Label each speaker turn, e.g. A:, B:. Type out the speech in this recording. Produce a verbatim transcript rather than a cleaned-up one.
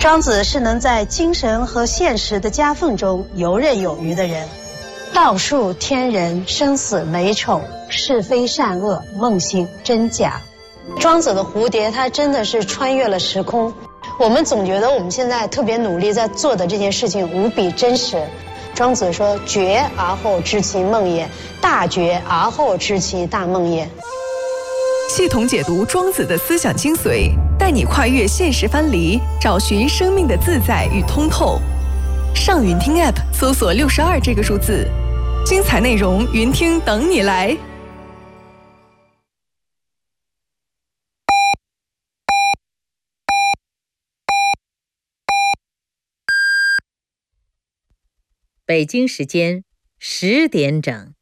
A: 庄子是能在精神和现实的夹缝中游刃有余的人。道术天人，生死美丑，是非善恶，梦醒真假。庄子的蝴蝶，它真的是穿越了时空。我们总觉得我们现在特别努力在做的这件事情无比真实。庄子说：“觉而后知其梦也，大觉而后知其大梦也。”
B: 系统解读庄子的思想精髓，带你跨越现实藩篱，找寻生命的自在与通透。上云听 App 搜索六十二这个数字，精彩内容云听等你来。
C: 北京时间十点整。